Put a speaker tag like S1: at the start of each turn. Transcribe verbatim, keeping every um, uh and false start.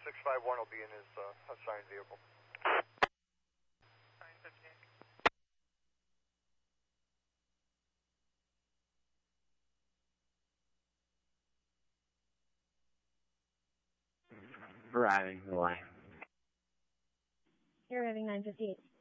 S1: six five one will be in his uh, assigned vehicle.
S2: nine fifteen.
S3: Arriving, Hawaii.
S4: You're arriving nine fifty-eight.